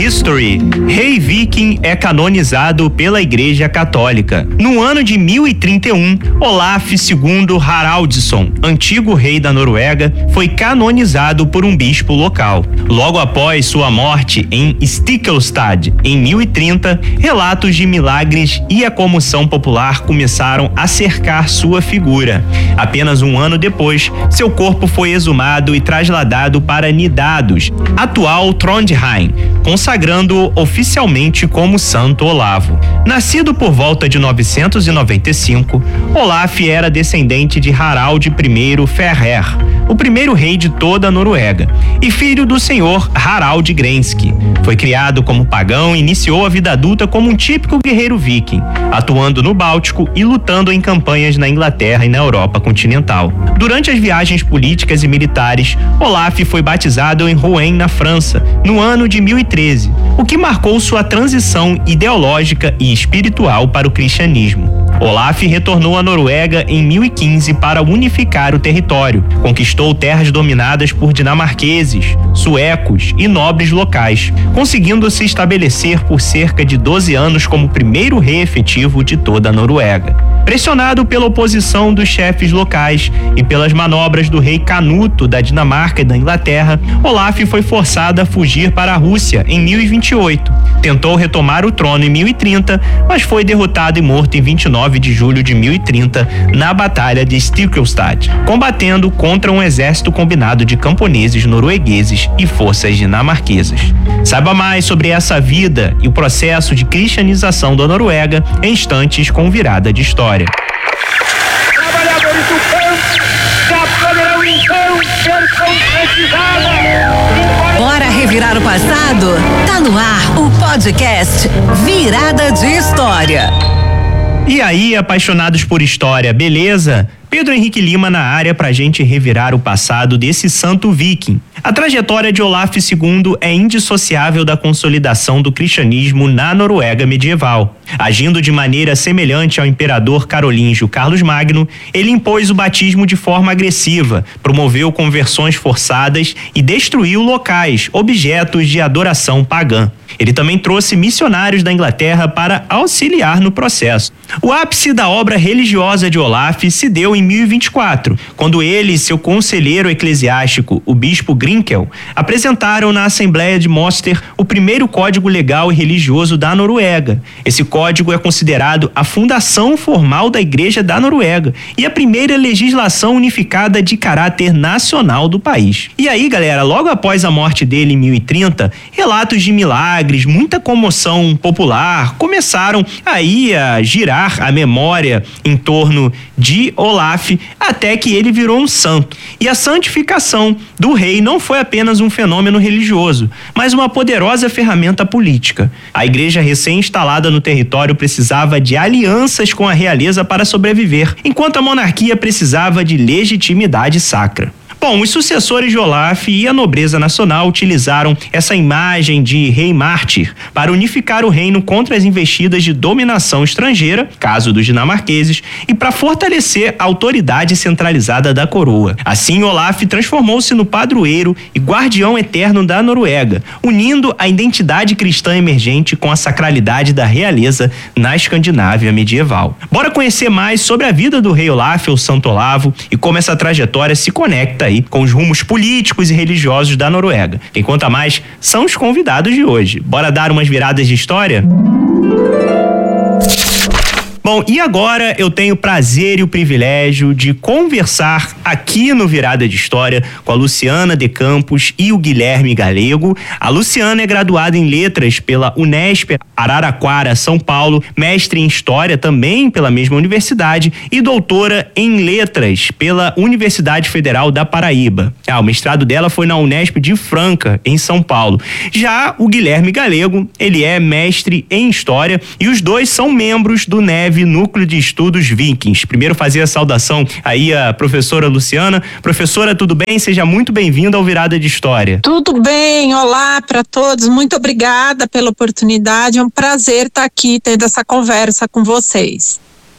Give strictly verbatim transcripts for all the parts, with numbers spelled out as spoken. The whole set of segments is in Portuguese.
History. Rei Viking é canonizado pela Igreja Católica. No ano de mil e trinta e um, Olaf segundo Haraldsson, antigo rei da Noruega, foi canonizado por um bispo local. Logo após sua morte em Stiklestad, em mil e trinta, relatos de milagres e a comoção popular começaram a cercar sua figura. Apenas um ano depois, seu corpo foi exumado e trasladado para Nidaros, atual Trondheim, consagrando-o oficialmente como Santo Olavo. Nascido por volta de novecentos e noventa e cinco, Olaf era descendente de Harald I Ferrer, o primeiro rei de toda a Noruega, e filho do senhor Harald Grenski. Foi criado como pagão e iniciou a vida adulta como um típico guerreiro viking, atuando no Báltico e lutando em campanhas na Inglaterra e na Europa continental. Durante as viagens políticas e militares, Olaf foi batizado em Rouen, na França, no ano de mil e treze, o que marcou sua transição ideológica e espiritual para o cristianismo. Olaf retornou à Noruega em mil e quinze para unificar o território. Conquistou terras dominadas por dinamarqueses, suecos e nobres locais, conseguindo se estabelecer por cerca de doze anos como primeiro rei efetivo de toda a Noruega. Pressionado pela oposição dos chefes locais e pelas manobras do rei Canuto da Dinamarca e da Inglaterra, Olaf foi forçado a fugir para a Rússia em mil e vinte e oito. Tentou retomar o trono em mil e trinta, mas foi derrotado e morto em vinte e nove de julho de mil e trinta na Batalha de Stiklestad, combatendo contra um exército combinado de camponeses noruegueses e forças dinamarquesas. Saiba mais sobre essa vida e o processo de cristianização da Noruega em instantes com Virada de História. Trabalhadores do campo já poderão então ser concretizados. Bora revirar o passado? Tá no ar o podcast Virada de História. E aí, apaixonados por história, beleza? Pedro Henrique Lima na área pra gente revirar o passado desse santo viking. A trajetória de Olaf segundo é indissociável da consolidação do cristianismo na Noruega medieval. Agindo de maneira semelhante ao imperador carolíngio Carlos Magno, ele impôs o batismo de forma agressiva, promoveu conversões forçadas e destruiu locais, objetos de adoração pagã. Ele também trouxe missionários da Inglaterra para auxiliar no processo. O ápice da obra religiosa de Olaf se deu em mil e vinte e quatro, quando ele e seu conselheiro eclesiástico, o bispo Grinkel, apresentaram na Assembleia de Moster o primeiro código legal e religioso da Noruega. Esse código é considerado a fundação formal da Igreja da Noruega e a primeira legislação unificada de caráter nacional do país. E aí, galera, logo após a morte dele em mil e trinta, relatos de milagres, muita comoção popular começaram aí a girar a memória em torno de Olaf, até que ele virou um santo. E a santificação do rei não foi apenas um fenômeno religioso, mas uma poderosa ferramenta política. A igreja recém-instalada no território precisava de alianças com a realeza para sobreviver, enquanto a monarquia precisava de legitimidade sacra. Bom, os sucessores de Olaf e a nobreza nacional utilizaram essa imagem de rei mártir para unificar o reino contra as investidas de dominação estrangeira, caso dos dinamarqueses, e para fortalecer a autoridade centralizada da coroa. Assim, Olaf transformou-se no padroeiro e guardião eterno da Noruega, unindo a identidade cristã emergente com a sacralidade da realeza na Escandinávia medieval. Bora conhecer mais sobre a vida do rei Olaf, ou Santo Olavo, e como essa trajetória se conecta aí com os rumos políticos e religiosos da Noruega. Quem conta mais são os convidados de hoje. Bora dar umas viradas de história? Bom, e agora eu tenho o prazer e o privilégio de conversar aqui no Virada de História com a Luciana de Campos e o Guilherme Galego. A Luciana é graduada em Letras pela Unesp Araraquara, São Paulo, mestre em História também pela mesma universidade e doutora em Letras pela Universidade Federal da Paraíba. Ah, o mestrado dela foi na Unesp de Franca, em São Paulo. Já o Guilherme Galego, ele é mestre em História e os dois são membros do Neve Núcleo de Estudos Vikings. Primeiro fazer a saudação aí a professora Luciana. Professora, tudo bem? Seja muito bem-vinda ao Virada de História. Tudo bem, olá para todos, muito obrigada pela oportunidade, é um prazer estar aqui tendo essa conversa com vocês.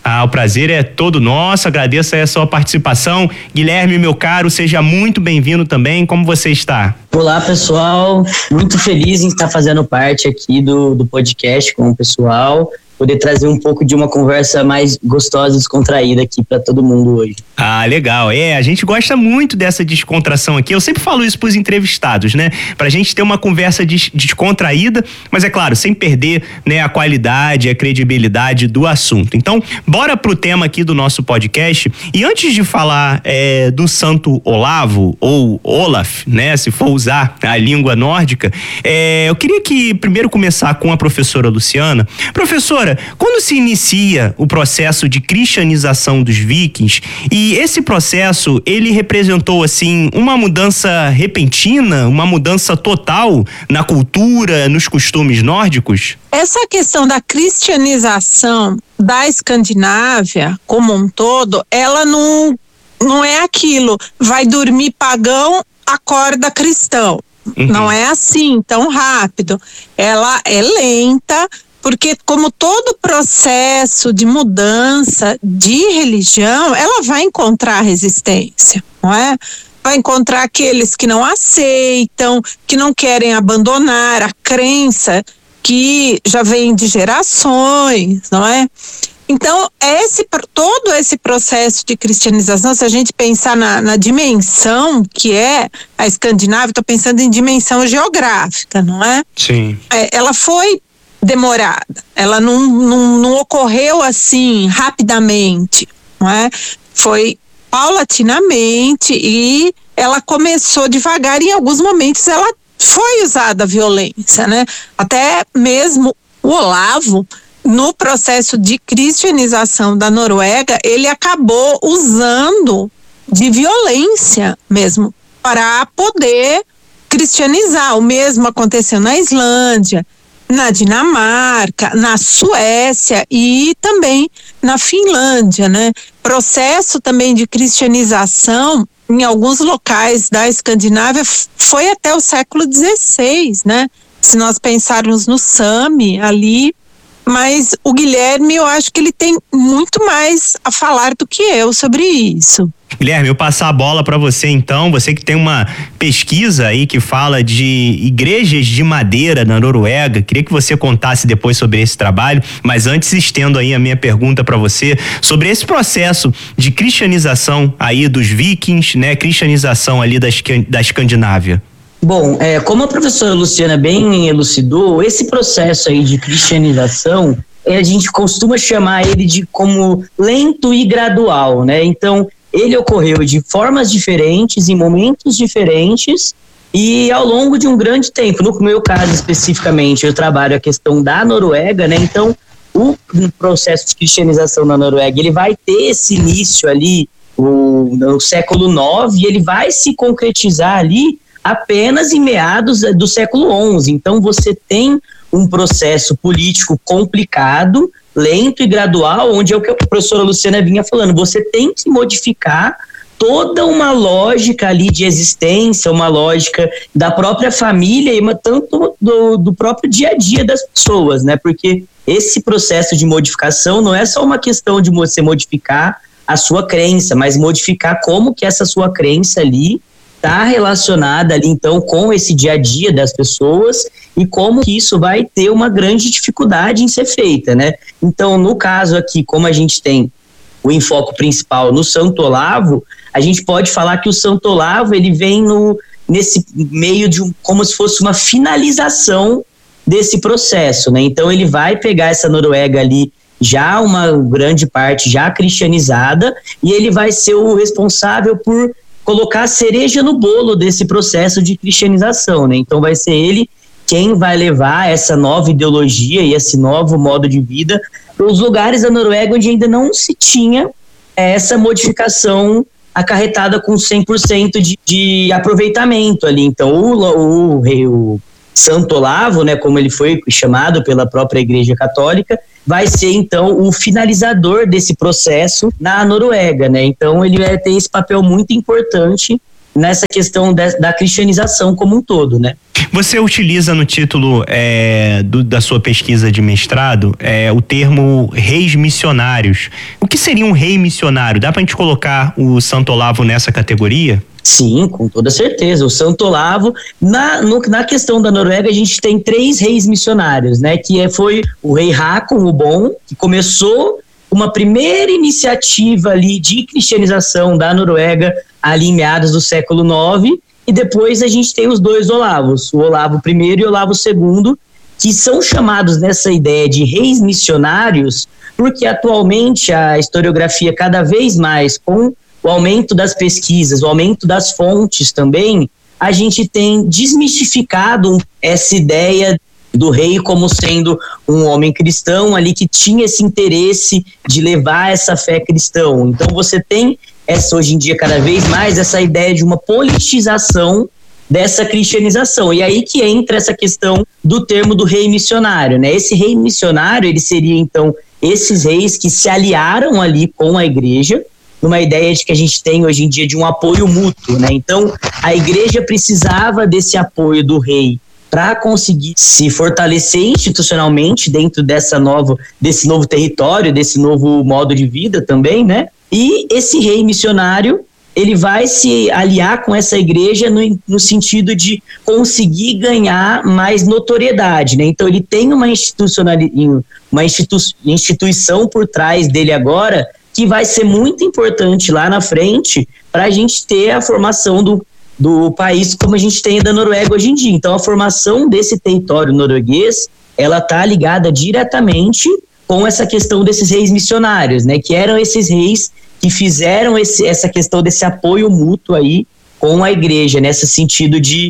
Ah, o prazer é todo nosso, agradeço aí a sua participação. Guilherme, meu caro, seja muito bem-vindo também, como você está? Olá, pessoal, muito feliz em estar fazendo parte aqui do, do podcast com o pessoal, poder trazer um pouco de uma conversa mais gostosa e descontraída aqui para todo mundo hoje. Ah, legal. É, a gente gosta muito dessa descontração aqui. Eu sempre falo isso pros entrevistados, né? Pra gente ter uma conversa des- descontraída, mas é claro, sem perder, né, a qualidade, a credibilidade do assunto. Então, bora pro tema aqui do nosso podcast. E antes de falar é, do Santo Olavo, ou Olaf, né? Se for usar a língua nórdica, é, eu queria que primeiro começar com a professora Luciana. Professora, quando se inicia o processo de cristianização dos vikings, e esse processo, ele representou, assim, uma mudança repentina, uma mudança total na cultura, nos costumes nórdicos? Essa questão da cristianização da Escandinávia como um todo, ela não, não é aquilo, vai dormir pagão, acorda cristão. Uhum. Não é assim, tão rápido. Ela é lenta, porque como todo processo de mudança de religião, ela vai encontrar resistência, não é? Vai encontrar aqueles que não aceitam, que não querem abandonar a crença que já vem de gerações, não é? Então, esse, todo esse processo de cristianização, se a gente pensar na, na dimensão que é a Escandinávia, estou pensando em dimensão geográfica, não é? Sim. É, ela foi demorada, ela não, não, não ocorreu assim rapidamente, não é? Foi paulatinamente e ela começou devagar e em alguns momentos ela foi usada a violência, né? Até mesmo o Olavo, no processo de cristianização da Noruega, ele acabou usando de violência mesmo para poder cristianizar. O mesmo aconteceu na Islândia, na Dinamarca, na Suécia e também na Finlândia, né? Processo também de cristianização em alguns locais da Escandinávia foi até o século dezesseis, né? Se nós pensarmos no Sami ali, mas o Guilherme, eu acho que ele tem muito mais a falar do que eu sobre isso. Guilherme, eu passar a bola para você então, você que tem uma pesquisa aí que fala de igrejas de madeira na Noruega, queria que você contasse depois sobre esse trabalho, mas antes estendo aí a minha pergunta para você sobre esse processo de cristianização aí dos vikings, né, cristianização ali da, da Escandinávia. Bom, é, como a professora Luciana bem elucidou, esse processo aí de cristianização, a gente costuma chamar ele de como lento e gradual, né? Então, ele ocorreu de formas diferentes, em momentos diferentes e ao longo de um grande tempo. No meu caso especificamente, eu trabalho a questão da Noruega, né? Então, o processo de cristianização na Noruega, ele vai ter esse início ali o, no século nove e ele vai se concretizar ali apenas em meados do século onze. Então, você tem um processo político complicado, lento e gradual, onde é o que a professora Luciana vinha falando, você tem que modificar toda uma lógica ali de existência, uma lógica da própria família e tanto do, do próprio dia a dia das pessoas, né? Porque esse processo de modificação não é só uma questão de você modificar a sua crença, mas modificar como que essa sua crença ali está relacionada ali então com esse dia a dia das pessoas e como que isso vai ter uma grande dificuldade em ser feita, né? Então, no caso aqui, como a gente tem o enfoque principal no Santo Olavo, a gente pode falar que o Santo Olavo ele vem no, nesse meio de um, como se fosse uma finalização desse processo, né? Então, ele vai pegar essa Noruega ali já uma grande parte já cristianizada e ele vai ser o responsável por colocar a cereja no bolo desse processo de cristianização, né? Então vai ser ele quem vai levar essa nova ideologia e esse novo modo de vida para os lugares da Noruega onde ainda não se tinha essa modificação acarretada com cem por cento de, de aproveitamento ali. Então o, o, o Santo Olavo, né, como ele foi chamado pela própria Igreja Católica, vai ser então o finalizador desse processo na Noruega, né? Então ele vai ter esse papel muito importante nessa questão da, da cristianização como um todo, né? Você utiliza no título é, do, da sua pesquisa de mestrado é, o termo reis missionários. O que seria um rei missionário? Dá pra gente colocar o Santo Olavo nessa categoria? Sim, com toda certeza. O Santo Olavo, na, no, na questão da Noruega, a gente tem três reis missionários, né? Que é, foi o rei Hakon, o Bom, que começou uma primeira iniciativa ali de cristianização da Noruega ali em meados do século nove, e depois a gente tem os dois Olavos, o Olavo primeiro e o Olavo segundo, que são chamados nessa ideia de reis missionários, porque atualmente a historiografia cada vez mais, com o aumento das pesquisas, o aumento das fontes também, a gente tem desmistificado essa ideia do rei como sendo um homem cristão ali que tinha esse interesse de levar essa fé cristã. Então você tem essa, hoje em dia, cada vez mais, essa ideia de uma politização dessa cristianização. E aí que entra essa questão do termo do rei missionário, né? Esse rei missionário, ele seria, então, esses reis que se aliaram ali com a igreja, numa ideia de que a gente tem hoje em dia de um apoio mútuo, né? Então, a igreja precisava desse apoio do rei para conseguir se fortalecer institucionalmente dentro dessa nova, desse novo território, desse novo modo de vida também, né? E esse rei missionário, ele vai se aliar com essa igreja no, no sentido de conseguir ganhar mais notoriedade, né? Então ele tem uma, institucionali- uma institu- instituição por trás dele agora que vai ser muito importante lá na frente para a gente ter a formação do, do país como a gente tem da Noruega hoje em dia. Então a formação desse território norueguês, ela está ligada diretamente com essa questão desses reis missionários, né? Que eram esses reis que fizeram esse, essa questão desse apoio mútuo aí com a igreja, nesse sentido de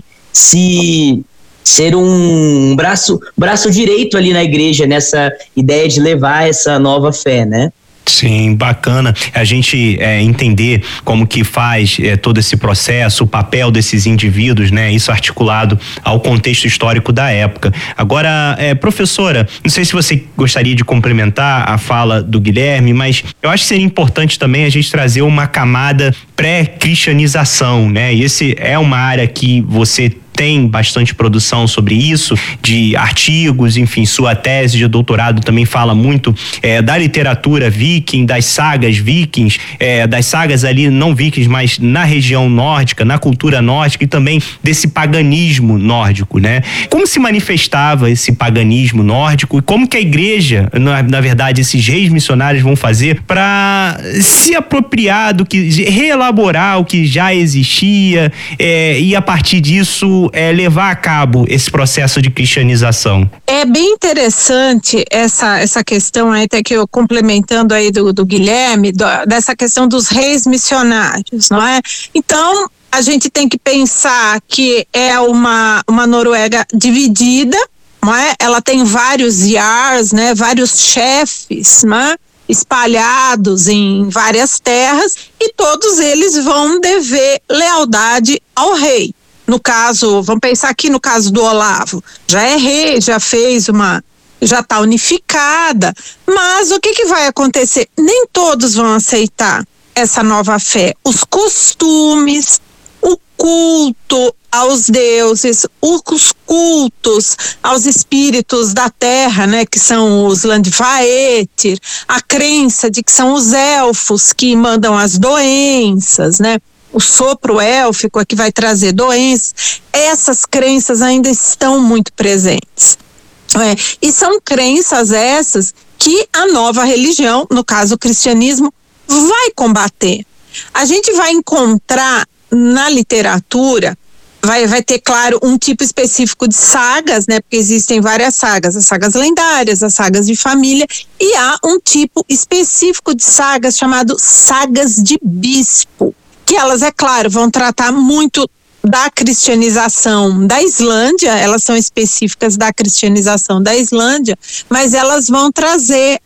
se ser um braço, braço direito ali na igreja, nessa ideia de levar essa nova fé, né? Sim, bacana a gente é, entender como que faz é, todo esse processo, o papel desses indivíduos, né? Isso articulado ao contexto histórico da época. Agora, é, professora, não sei se você gostaria de complementar a fala do Guilherme, mas eu acho que seria importante também a gente trazer uma camada pré-cristianização, né? E esse é uma área que você tem bastante produção sobre isso, de artigos, enfim, sua tese de doutorado também fala muito é, da literatura viking, das sagas vikings, é, das sagas ali não vikings, mas na região nórdica, na cultura nórdica e também desse paganismo nórdico, né? Como se manifestava esse paganismo nórdico e como que a igreja, na, na verdade, esses reis missionários vão fazer para se apropriar do que, reelaborar o que já existia é, e a partir disso É, levar a cabo esse processo de cristianização? É bem interessante essa, essa questão aí, até que eu complementando aí do, do Guilherme, do, dessa questão dos reis missionários, não é? Então, a gente tem que pensar que é uma, uma Noruega dividida, não é? Ela tem vários jarls, né? Vários chefes, não é? Espalhados em várias terras e todos eles vão dever lealdade ao rei. No caso, vamos pensar aqui no caso do Olavo, já é rei, já fez uma, já está unificada, mas o que que vai acontecer? Nem todos vão aceitar essa nova fé. Os costumes, o culto aos deuses, os cultos aos espíritos da terra, né, que são os Landvaetir, a crença de que são os elfos que mandam as doenças, né? O sopro élfico é que vai trazer doenças, essas crenças ainda estão muito presentes. É, e são crenças essas que a nova religião, no caso o cristianismo, vai combater. A gente vai encontrar na literatura, vai, vai ter, claro, um tipo específico de sagas, né? Porque existem várias sagas, as sagas lendárias, as sagas de família, e há um tipo específico de sagas chamado sagas de bispo, que elas, é claro, vão tratar muito da cristianização da Islândia, elas são específicas da cristianização da Islândia, mas elas vão trazer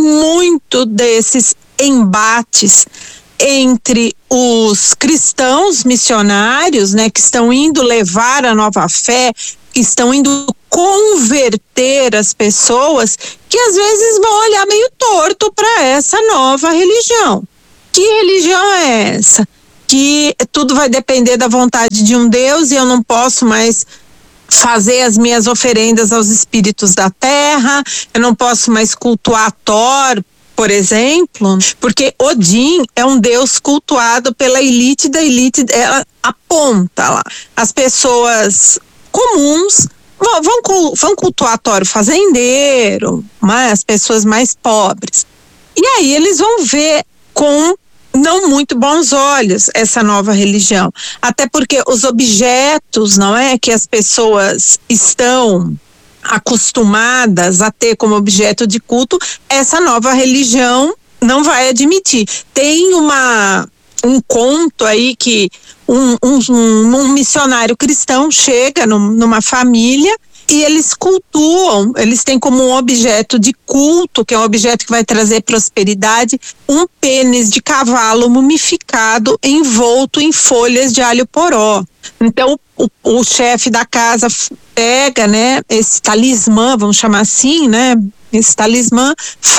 muito desses embates entre os cristãos missionários, né, que estão indo levar a nova fé, que estão indo converter as pessoas, que às vezes vão olhar meio torto para essa nova religião. Que religião é essa? que tudo vai depender da vontade de um Deus e eu não posso mais fazer as minhas oferendas aos espíritos da terra, eu não posso mais cultuar Thor, por exemplo, porque Odin é um deus cultuado pela elite da elite, ela aponta lá. As pessoas comuns vão, vão, vão cultuar Thor, o fazendeiro, mas as pessoas mais pobres. E aí eles vão ver com não muito bons olhos essa nova religião, até porque os objetos, não é, que as pessoas estão acostumadas a ter como objeto de culto, essa nova religião não vai admitir. Tem uma um conto aí que um, um, um, um missionário cristão chega num, numa família e eles cultuam, eles têm como um objeto de culto, que é um objeto que vai trazer prosperidade, um pênis de cavalo mumificado envolto em folhas de alho poró. Então o, o chefe da casa pega, né, esse talismã, vamos chamar assim, né, esse talismã,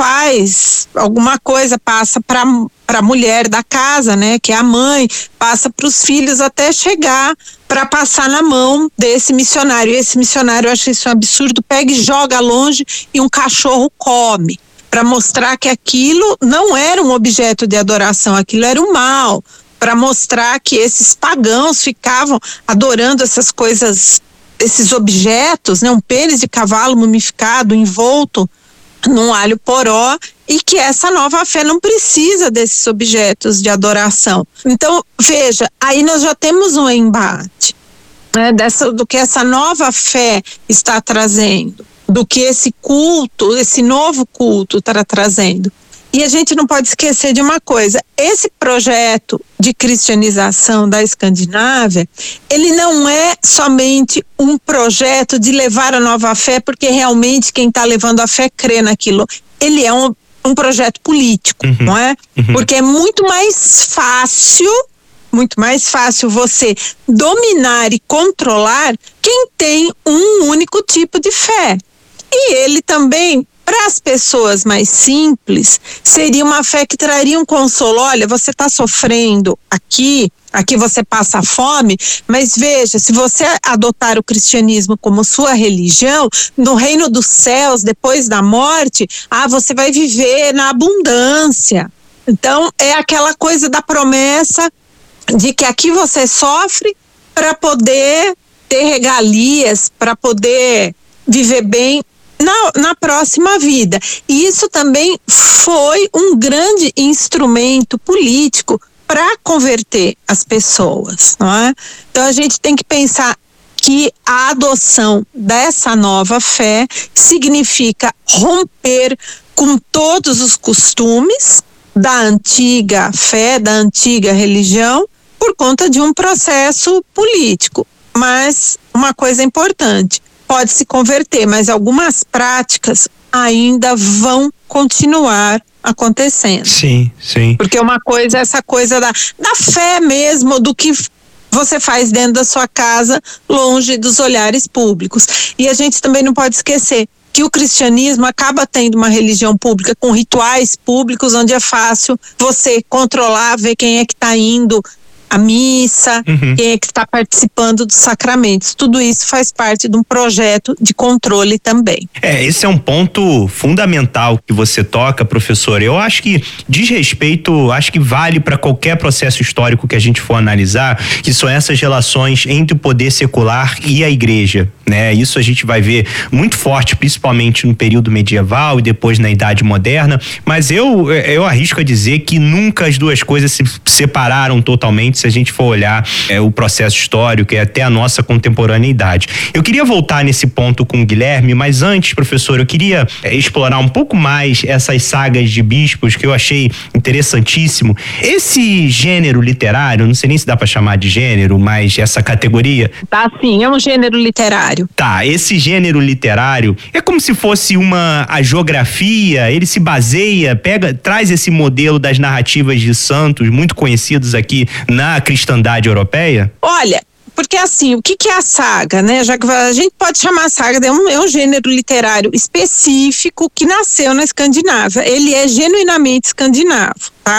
faz alguma coisa, passa para para a mulher da casa, né, que é a mãe, passa para os filhos até chegar para passar na mão desse missionário. E esse missionário acha isso um absurdo, pega e joga longe e um cachorro come, para mostrar que aquilo não era um objeto de adoração, aquilo era o mal, para mostrar que esses pagãos ficavam adorando essas coisas, esses objetos, né, um pênis de cavalo mumificado, envolto num alho poró, e que essa nova fé não precisa desses objetos de adoração. Então, veja, aí nós já temos um embate, né, dessa, do que essa nova fé está trazendo, do que esse culto, esse novo culto está trazendo. E a gente não pode esquecer de uma coisa, esse projeto de cristianização da Escandinávia, ele não é somente um projeto de levar a nova fé, porque realmente quem está levando a fé crê naquilo. Ele é um, um projeto político, uhum, não é? Uhum. Porque é muito mais fácil, muito mais fácil você dominar e controlar quem tem um único tipo de fé. E ele também, para as pessoas mais simples, seria uma fé que traria um consolo. Olha, você está sofrendo aqui, aqui você passa fome, mas veja, se você adotar o cristianismo como sua religião, no reino dos céus, depois da morte, ah, você vai viver na abundância. Então, é aquela coisa da promessa de que aqui você sofre para poder ter regalias, para poder viver bem Na, na próxima vida. E isso também foi um grande instrumento político para converter as pessoas, não é? Então a gente tem que pensar que a adoção dessa nova fé significa romper com todos os costumes da antiga fé, da antiga religião, por conta de um processo político. Mas uma coisa importante, pode se converter, mas algumas práticas ainda vão continuar acontecendo. Sim, sim. Porque uma coisa é essa coisa da, da fé mesmo, do que você faz dentro da sua casa, longe dos olhares públicos. E a gente também não pode esquecer que o cristianismo acaba tendo uma religião pública com rituais públicos, onde é fácil você controlar, ver quem é que está indo a missa, uhum, quem é que está participando dos sacramentos. Tudo isso faz parte de um projeto de controle também. É, esse é um ponto fundamental que você toca, professora. Eu acho que diz respeito, acho que vale para qualquer processo histórico que a gente for analisar, que são essas relações entre o poder secular e a igreja, né? Isso a gente vai ver muito forte, principalmente no período medieval e depois na Idade Moderna, mas eu, eu arrisco a dizer que nunca as duas coisas se separaram totalmente, se a gente for olhar é, o processo histórico e até a nossa contemporaneidade. Eu queria voltar nesse ponto com o Guilherme, mas antes, professor, eu queria é, explorar um pouco mais essas sagas de bispos que eu achei interessantíssimo. Esse gênero literário, não sei nem se dá para chamar de gênero, mas essa categoria... Tá, sim, é um gênero literário. Tá, esse gênero literário é como se fosse uma hagiografia, ele se baseia, pega, traz esse modelo das narrativas de santos, muito conhecidos aqui na cristandade europeia? Olha, porque assim, o que, que é a saga, né? Já que a gente pode chamar a saga de um, é um gênero literário específico que nasceu na Escandinávia. Ele é genuinamente escandinavo, tá?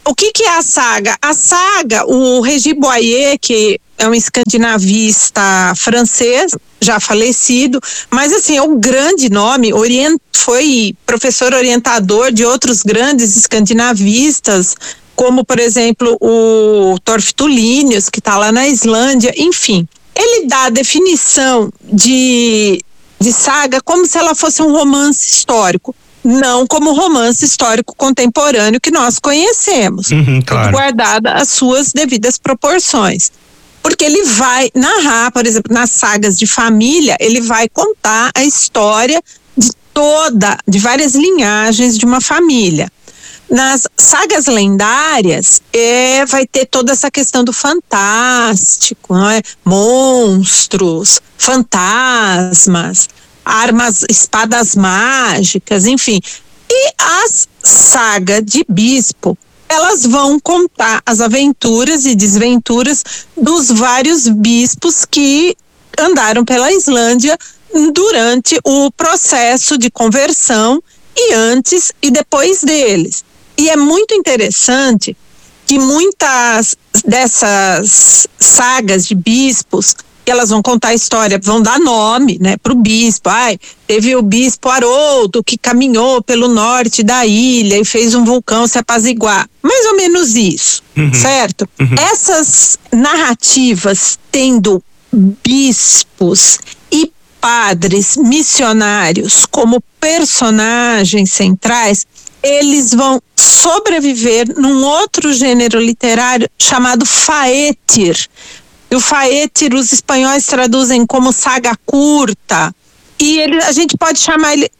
o que que é a saga? A saga, o Régis Boyer, que é um escandinavista francês, já falecido, mas assim, é um grande nome, orient, foi professor orientador de outros grandes escandinavistas, como, por exemplo, o Torftu Linnaeus, que está lá na Islândia, enfim. Ele dá a definição de, de saga como se ela fosse um romance histórico, não como o romance histórico contemporâneo que nós conhecemos, uhum, claro. Guardada as suas devidas proporções. Porque ele vai narrar, por exemplo, nas sagas de família, ele vai contar a história de toda, de várias linhagens de uma família. Nas sagas lendárias, é, vai ter toda essa questão do fantástico, não é? Monstros, fantasmas, armas, espadas mágicas, enfim. E as sagas de bispo, elas vão contar as aventuras e desventuras dos vários bispos que andaram pela Islândia durante o processo de conversão e antes e depois deles. E é muito interessante que muitas dessas sagas de bispos, elas vão contar a história, vão dar nome, né, para o bispo. Ai, teve o bispo Haroldo que caminhou pelo norte da ilha e fez um vulcão se apaziguar. Mais ou menos isso, uhum. certo? Uhum. Essas narrativas tendo bispos e padres missionários como personagens centrais, eles vão sobreviver num outro gênero literário chamado faétir. O faétir, os espanhóis traduzem como saga curta, e ele, a gente pode chamar ele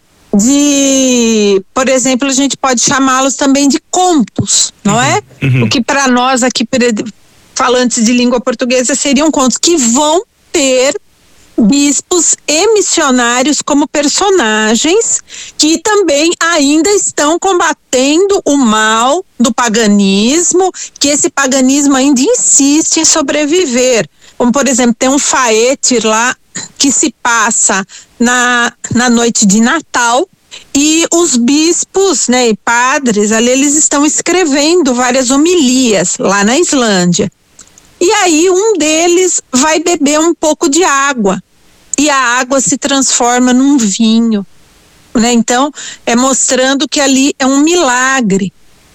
de, por exemplo, a gente pode chamá-los também de contos, não é? Uhum. O que para nós aqui, falantes de língua portuguesa, seriam contos que vão ter bispos e missionários como personagens que também ainda estão combatendo o mal do paganismo, que esse paganismo ainda insiste em sobreviver. Como, por exemplo, tem um faétir lá que se passa na, na noite de Natal, e os bispos, né, e padres ali, eles estão escrevendo várias homilias lá na Islândia. E aí um deles vai beber um pouco de água e a água se transforma num vinho, né? Então, é mostrando que ali é um milagre.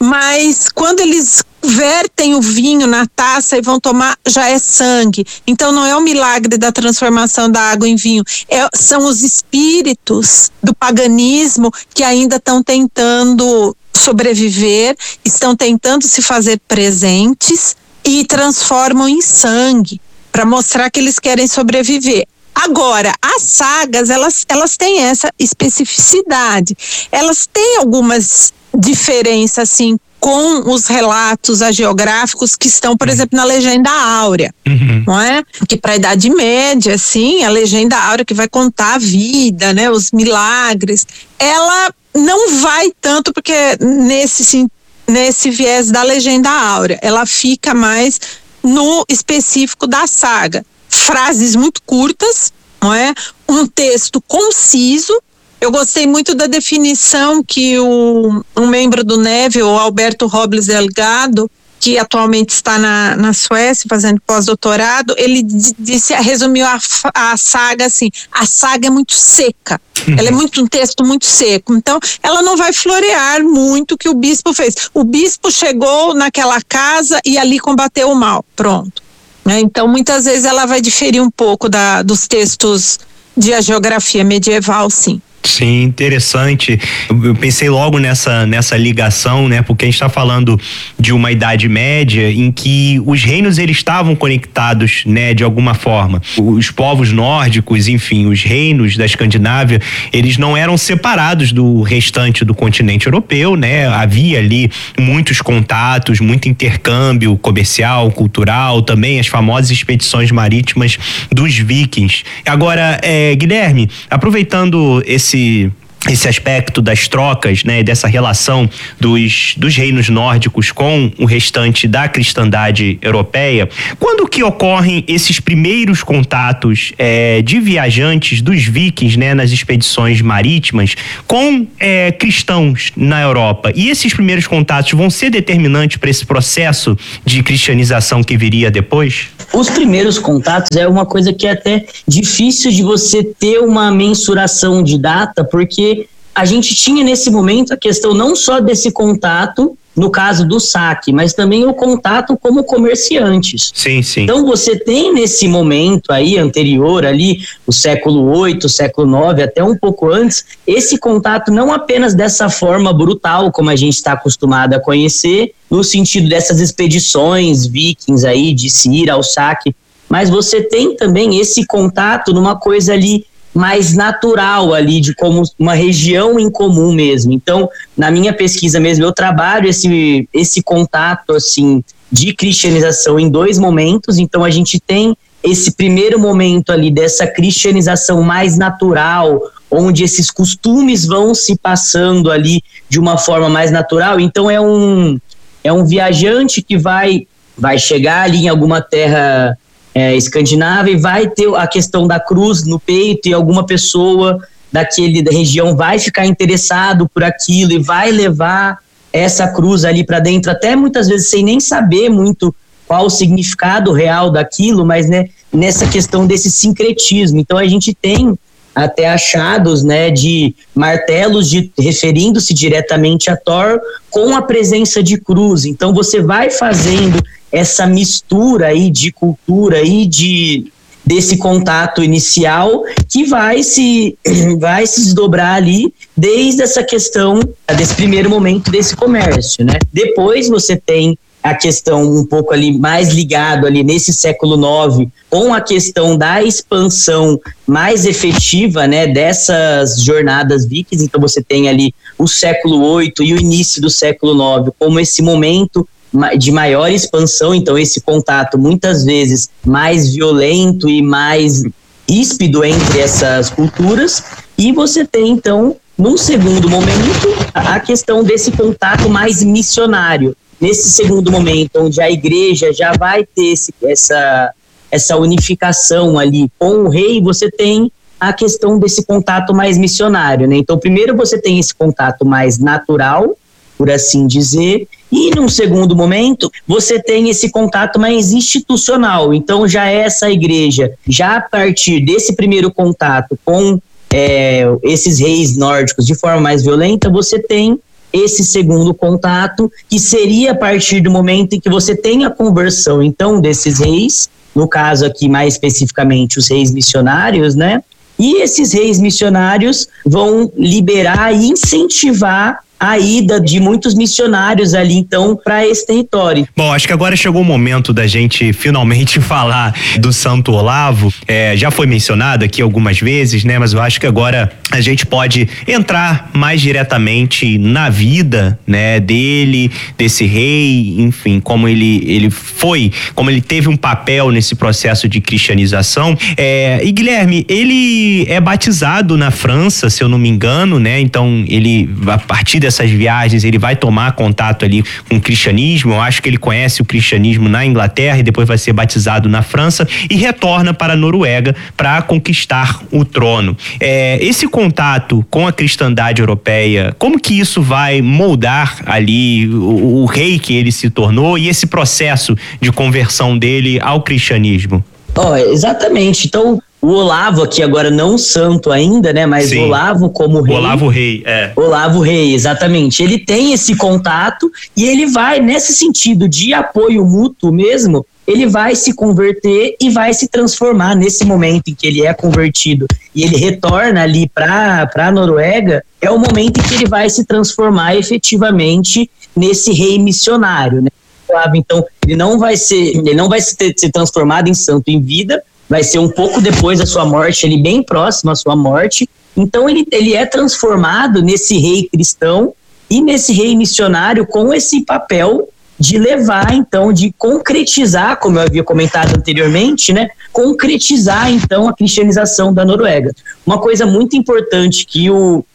Mas quando eles vertem o vinho na taça e vão tomar, já é sangue. Então não é o milagre da transformação da água em vinho, é, são os espíritos do paganismo que ainda estão tentando sobreviver, estão tentando se fazer presentes e transformam em sangue para mostrar que eles querem sobreviver. Agora, as sagas, elas, elas têm essa especificidade. Elas têm algumas diferenças, assim, com os relatos hagiográficos que estão, por exemplo, na Legenda Áurea, uhum. não é? Que para a Idade Média, assim, a Legenda Áurea que vai contar a vida, né, os milagres, ela não vai tanto porque nesse sentido, nesse viés da Legenda Áurea, ela fica mais no específico da saga. Frases muito curtas, não é? Um texto conciso. Eu gostei muito da definição que o, um membro do Neve, o Alberto Robles Delgado, que atualmente está na, na Suécia fazendo pós-doutorado, ele d- disse, resumiu a, a saga assim: a saga é muito seca. Ela é muito um texto muito seco, então ela não vai florear muito o que o bispo fez. O bispo chegou naquela casa e ali combateu o mal, pronto. Né? Então muitas vezes ela vai diferir um pouco da, dos textos de hagiografia medieval, sim. Sim, interessante. Eu pensei logo nessa, nessa ligação, né? Porque a gente está falando de uma Idade Média em que os reinos eles estavam conectados, né? De alguma forma. Os povos nórdicos, enfim, os reinos da Escandinávia, eles não eram separados do restante do continente europeu, né? Havia ali muitos contatos, muito intercâmbio comercial, cultural, também as famosas expedições marítimas dos vikings. Agora, é, Guilherme, aproveitando esse esse aspecto das trocas, né, dessa relação dos, dos reinos nórdicos com o restante da cristandade europeia, quando que ocorrem esses primeiros contatos é, de viajantes dos vikings, né, nas expedições marítimas com é, cristãos na Europa? E esses primeiros contatos vão ser determinantes para esse processo de cristianização que viria depois? Os primeiros contatos é uma coisa que é até difícil de você ter uma mensuração de data, porque a gente tinha nesse momento a questão não só desse contato, no caso do saque, mas também o contato como comerciantes. Sim, sim. Então você tem nesse momento aí anterior ali, o século oito, o século nove, até um pouco antes, esse contato não apenas dessa forma brutal, como a gente está acostumado a conhecer, no sentido dessas expedições vikings aí, de se ir ao saque, mas você tem também esse contato numa coisa ali mais natural ali, de como uma região em comum mesmo. Então, na minha pesquisa mesmo, eu trabalho esse, esse contato, assim, de cristianização em dois momentos. Então, a gente tem esse primeiro momento ali dessa cristianização mais natural, onde esses costumes vão se passando ali de uma forma mais natural. Então, é um, é um viajante que vai, vai chegar ali em alguma terra É, escandinava, e vai ter a questão da cruz no peito, e alguma pessoa daquele da região vai ficar interessado por aquilo e vai levar essa cruz ali para dentro, até muitas vezes sem nem saber muito qual o significado real daquilo, mas né, nessa questão desse sincretismo. Então a gente tem até achados, né, de martelos de, referindo-se diretamente a Thor com a presença de cruz. Então você vai fazendo essa mistura aí de cultura e de desse contato inicial que vai se vai se desdobrar ali desde essa questão desse primeiro momento desse comércio, né? Depois você tem a questão um pouco ali mais ligado ali nesse século nove com a questão da expansão mais efetiva, né, dessas jornadas vikings. Então você tem ali o século oito e o início do século nove como esse momento de maior expansão. Então esse contato muitas vezes mais violento e mais ríspido entre essas culturas, e você tem então num segundo momento a questão desse contato mais missionário. Nesse segundo momento, onde a igreja já vai ter esse, essa, essa unificação ali com o rei, você tem a questão desse contato mais missionário, né? Então, primeiro você tem esse contato mais natural, por assim dizer, e num segundo momento, você tem esse contato mais institucional. Então, já é essa igreja, já a partir desse primeiro contato com é, esses reis nórdicos de forma mais violenta, você tem esse segundo contato, que seria a partir do momento em que você tem a conversão, então, desses reis, no caso aqui mais especificamente os reis missionários, né? E esses reis missionários vão liberar e incentivar a ida de muitos missionários ali, então, para esse território. Bom, acho que agora chegou o momento da gente finalmente falar do Santo Olavo. É, já foi mencionado aqui algumas vezes, né? Mas eu acho que agora a gente pode entrar mais diretamente na vida, né, dele, desse rei, enfim, como ele, ele foi, como ele teve um papel nesse processo de cristianização. É, e Guilherme, ele é batizado na França, se eu não me engano, né? Então, ele, a partir dessas viagens, ele vai tomar contato ali com o cristianismo. Eu acho que ele conhece o cristianismo na Inglaterra e depois vai ser batizado na França e retorna para a Noruega para conquistar o trono. É, esse contato com a cristandade europeia, como que isso vai moldar ali o, o rei que ele se tornou e esse processo de conversão dele ao cristianismo? Oh, exatamente. Então, o Olavo aqui agora não santo ainda, né? Mas Sim. Olavo como rei. Olavo rei, é. Olavo rei, exatamente. Ele tem esse contato e ele vai, nesse sentido de apoio mútuo mesmo, ele vai se converter e vai se transformar nesse momento em que ele é convertido e ele retorna ali para a Noruega, é o momento em que ele vai se transformar efetivamente nesse rei missionário, né? Então, ele não vai ser, ele não vai ser, ser transformado em santo em vida, vai ser um pouco depois da sua morte, ele bem próximo à sua morte. Então ele, ele é transformado nesse rei cristão e nesse rei missionário com esse papel de levar, então, de concretizar, como eu havia comentado anteriormente, né, concretizar, então, a cristianização da Noruega. Uma coisa muito importante que o,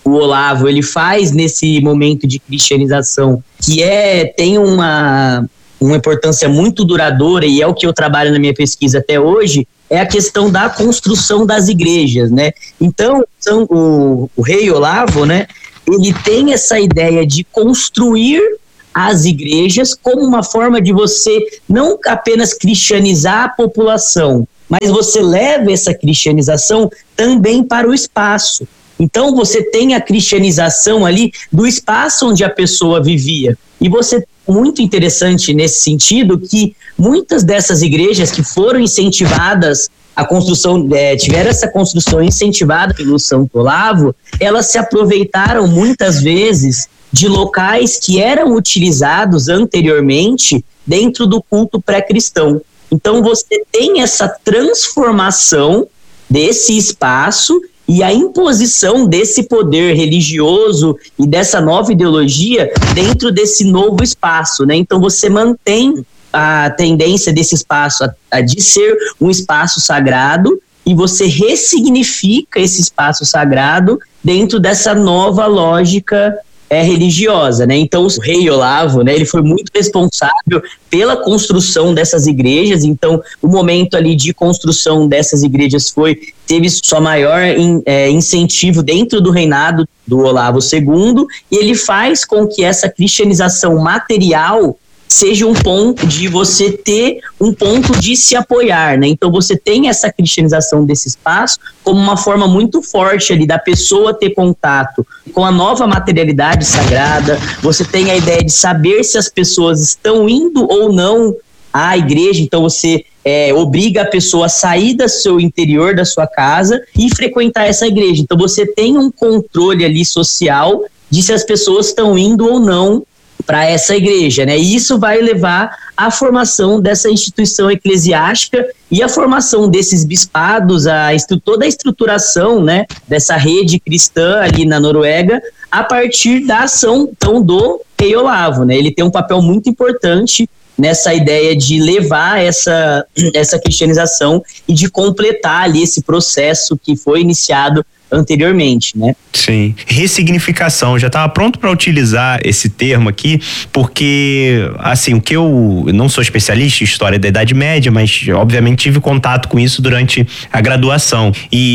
o Olavo ele faz nesse momento de cristianização, que é tem uma, uma importância muito duradoura, e é o que eu trabalho na minha pesquisa até hoje, é a questão da construção das igrejas, né? Então, são, o, o rei Olavo, né, ele tem essa ideia de construir as igrejas como uma forma de você não apenas cristianizar a população, mas você leva essa cristianização também para o espaço. Então você tem a cristianização ali do espaço onde a pessoa vivia. E você, muito interessante nesse sentido, que muitas dessas igrejas que foram incentivadas a construção, é, tiveram essa construção incentivada pelo Santo Olavo, elas se aproveitaram muitas vezes de locais que eram utilizados anteriormente dentro do culto pré-cristão. Então você tem essa transformação desse espaço e a imposição desse poder religioso e dessa nova ideologia dentro desse novo espaço, né? Então você mantém a tendência desse espaço a, a de ser um espaço sagrado e você ressignifica esse espaço sagrado dentro dessa nova lógica é, religiosa, né? Então o rei Olavo, né, ele foi muito responsável pela construção dessas igrejas. Então o momento ali de construção dessas igrejas foi teve sua maior in, é, incentivo dentro do reinado do Olavo segundo, e ele faz com que essa cristianização material seja um ponto de você ter um ponto de se apoiar, né? Então você tem essa cristianização desse espaço como uma forma muito forte ali da pessoa ter contato com a nova materialidade sagrada. Você tem a ideia de saber se as pessoas estão indo ou não à igreja, então você é, obriga a pessoa a sair do seu interior, da sua casa e frequentar essa igreja. Então você tem um controle ali social de se as pessoas estão indo ou não para essa igreja, né? E isso vai levar à formação dessa instituição eclesiástica e à formação desses bispados, a estru- toda a estruturação, né, dessa rede cristã ali na Noruega, a partir da ação então, do rei Olavo, né? Ele tem um papel muito importante nessa ideia de levar essa, essa cristianização e de completar ali esse processo que foi iniciado anteriormente, né? Sim. Ressignificação. Já estava pronto para utilizar esse termo aqui, porque, assim, o que eu, eu não sou especialista em história da Idade Média, mas obviamente tive contato com isso durante a graduação.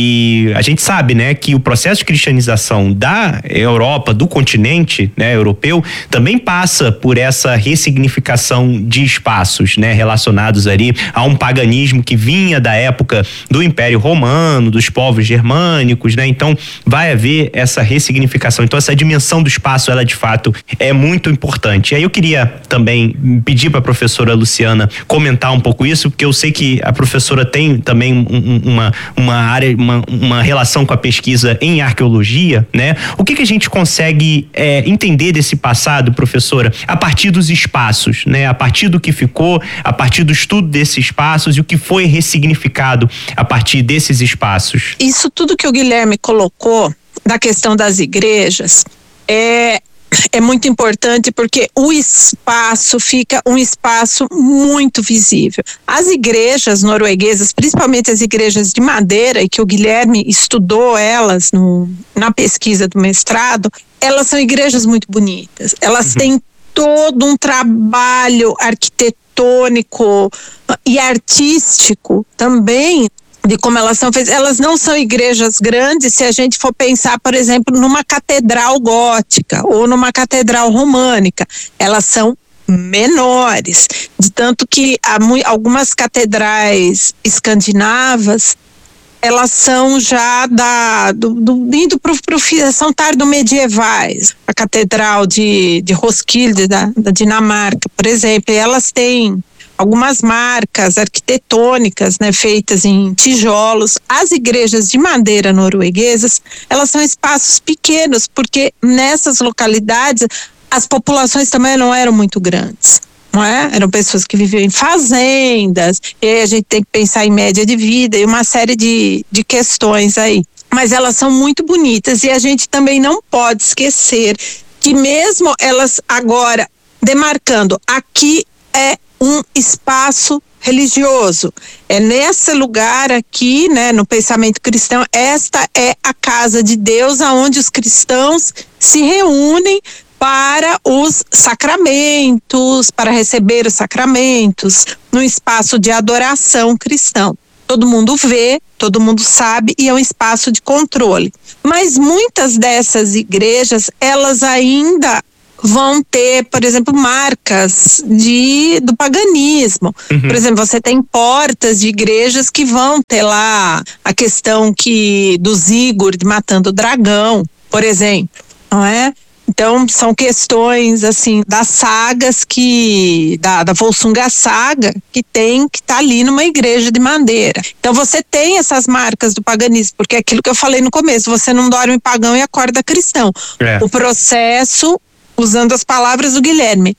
E a gente sabe, né, que o processo de cristianização da Europa, do continente, né, europeu, também passa por essa ressignificação de espaços, né, relacionados ali a um paganismo que vinha da época do Império Romano, dos povos germânicos, né? Então vai haver essa ressignificação. Então essa dimensão do espaço, ela de fato é muito importante. E aí eu queria também pedir para a professora Luciana comentar um pouco isso, porque eu sei que a professora tem também um, uma, uma área, uma, uma relação com a pesquisa em arqueologia, né? O que que a gente consegue é, entender desse passado, professora, a partir dos espaços, né? A partir do que ficou, a partir do estudo desses espaços e o que foi ressignificado a partir desses espaços? Isso tudo que o Guilherme colocou da questão das igrejas é, é muito importante, porque o espaço fica um espaço muito visível. As igrejas norueguesas, principalmente as igrejas de madeira, e que o Guilherme estudou elas no, na pesquisa do mestrado, elas são igrejas muito bonitas. Elas uhum. têm todo um trabalho arquitetônico e artístico também, de como elas são feitas. Elas não são igrejas grandes se a gente for pensar, por exemplo, numa catedral gótica ou numa catedral românica. Elas são menores, de tanto que há mu- algumas catedrais escandinavas, elas são já da, do, do, indo para o são tardo medievais. A catedral de, de Roskilde, da, da Dinamarca, por exemplo, elas têm algumas marcas arquitetônicas, né, feitas em tijolos. As igrejas de madeira norueguesas, elas são espaços pequenos, porque nessas localidades as populações também não eram muito grandes, não é? Eram pessoas que viviam em fazendas, e aí a gente tem que pensar em média de vida e uma série de, de questões aí. Mas elas são muito bonitas, e a gente também não pode esquecer que mesmo elas agora demarcando, aqui é um espaço religioso. É nesse lugar aqui, né, no pensamento cristão, esta é a casa de Deus, aonde os cristãos se reúnem para os sacramentos, para receber os sacramentos, no espaço de adoração cristão. Todo mundo vê, todo mundo sabe, e é um espaço de controle. Mas muitas dessas igrejas, elas ainda vão ter, por exemplo, marcas de, do paganismo. Uhum. Por exemplo, você tem portas de igrejas que vão ter lá a questão que do Sigurd matando o dragão, por exemplo, não é? Então, são questões, assim, das sagas que, da, da Volsunga Saga, que tem, que tá ali numa igreja de madeira. Então, você tem essas marcas do paganismo, porque é aquilo que eu falei no começo, você não dorme pagão e acorda cristão. É. O processo, usando as palavras do Guilherme,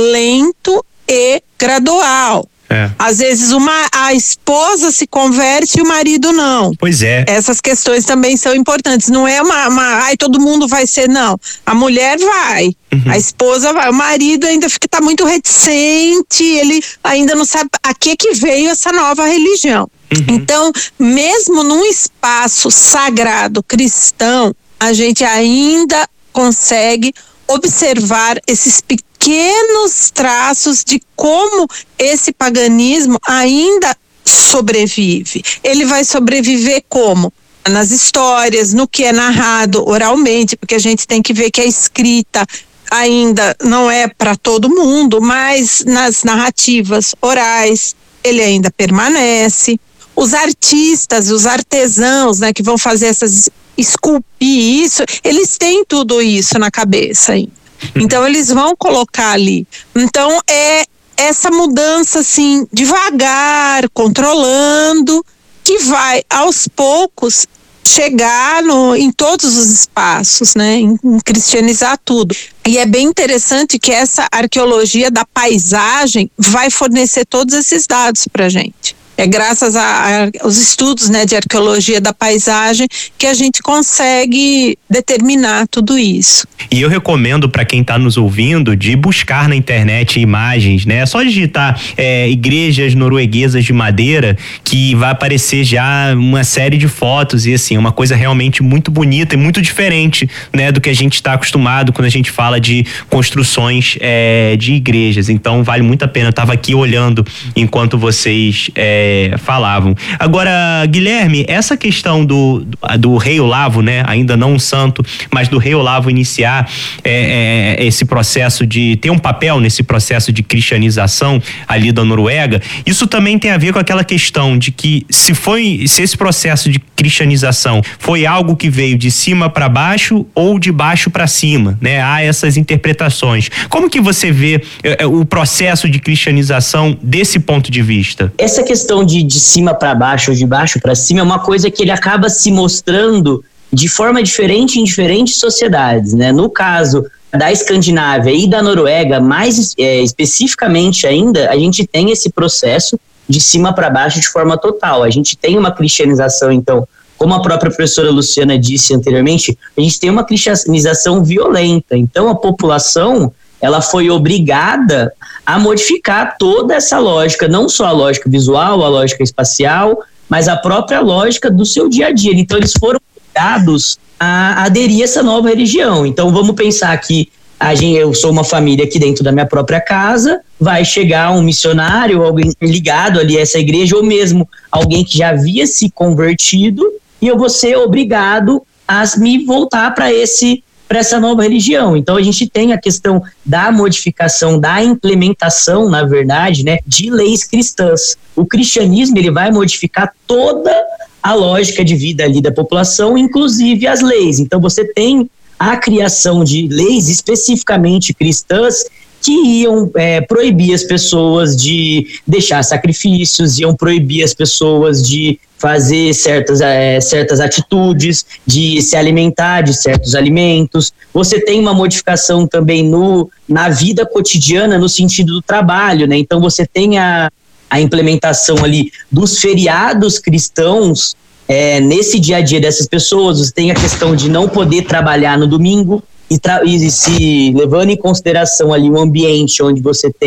lento e gradual. É. Às vezes uma, a esposa se converte e o marido não. Pois é. Essas questões também são importantes. Não é uma, uma ai, todo mundo vai ser, não. A mulher vai, uhum. a esposa vai, o marido ainda fica, tá muito reticente, ele ainda não sabe a que que veio essa nova religião. Uhum. Então, mesmo num espaço sagrado cristão, a gente ainda consegue observar esses pequenos traços de como esse paganismo ainda sobrevive. Ele vai sobreviver como? Nas histórias, no que é narrado oralmente, porque a gente tem que ver que a escrita ainda não é para todo mundo, mas nas narrativas orais ele ainda permanece. Os artistas, os artesãos, né, que vão fazer essas esculpir isso, eles têm tudo isso na cabeça ainda. Então eles vão colocar ali. Então é essa mudança assim, devagar, controlando, que vai aos poucos chegar no, em todos os espaços, né, em, em cristianizar tudo. E é bem interessante que essa arqueologia da paisagem vai fornecer todos esses dados pra gente. É graças a, a, aos estudos, né, de arqueologia da paisagem que a gente consegue determinar tudo isso. E eu recomendo para quem está nos ouvindo de buscar na internet imagens, né? É só digitar é, igrejas norueguesas de madeira que vai aparecer já uma série de fotos e assim, uma coisa realmente muito bonita e muito diferente, né, do que a gente está acostumado quando a gente fala de construções é, de igrejas. Então vale muito a pena. Eu estava aqui olhando enquanto vocês é, falavam. Agora, Guilherme, essa questão do, do, do rei Olavo, né, ainda não um santo, mas do rei Olavo iniciar é, é, esse processo de ter um papel nesse processo de cristianização ali da Noruega, isso também tem a ver com aquela questão de que se foi, se esse processo de cristianização foi algo que veio de cima para baixo ou de baixo para cima, né? Há essas interpretações. Como que você vê é, o processo de cristianização desse ponto de vista? Essa questão de, de cima para baixo ou de baixo para cima é uma coisa que ele acaba se mostrando de forma diferente em diferentes sociedades, né? No caso da Escandinávia e da Noruega, mais é, especificamente ainda, a gente tem esse processo de cima para baixo de forma total. A gente tem uma cristianização, então, como a própria professora Luciana disse anteriormente, a gente tem uma cristianização violenta. Então, a população, ela foi obrigada a modificar toda essa lógica, não só a lógica visual, a lógica espacial, mas a própria lógica do seu dia a dia. Então, eles foram obrigados a aderir a essa nova religião. Então, vamos pensar que a gente, eu sou uma família aqui dentro da minha própria casa, vai chegar um missionário, alguém ligado ali a essa igreja, ou mesmo alguém que já havia se convertido, e eu vou ser obrigado a me voltar para esse para essa nova religião. Então a gente tem a questão da modificação, da implementação, na verdade, né, de leis cristãs. O cristianismo, ele vai modificar toda a lógica de vida ali da população, inclusive as leis. Então você tem a criação de leis especificamente cristãs que iam é, proibir as pessoas de deixar sacrifícios, iam proibir as pessoas de fazer certas, é, certas atitudes, de se alimentar de certos alimentos. Você tem uma modificação também no, na vida cotidiana, no sentido do trabalho, né? Então você tem a, a implementação ali dos feriados cristãos é, nesse dia a dia dessas pessoas. Você tem a questão de não poder trabalhar no domingo, e, tra- e se levando em consideração ali o ambiente onde você tem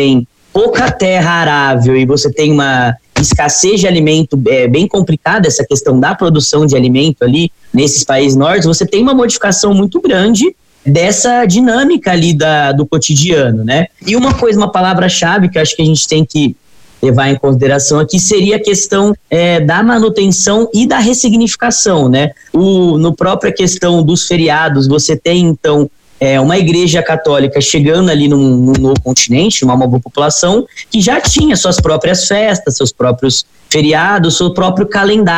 pouca terra arável e você tem uma escassez de alimento é, bem complicada, essa questão da produção de alimento ali nesses países nórdicos, você tem uma modificação muito grande dessa dinâmica ali da, do cotidiano, né? E uma coisa, uma palavra-chave que eu acho que a gente tem que levar em consideração aqui seria a questão é, da manutenção e da ressignificação, né? O, no própria questão dos feriados, você tem, então, é, uma igreja católica chegando ali num, num novo continente, uma nova população, que já tinha suas próprias festas, seus próprios feriados, seu próprio calendário.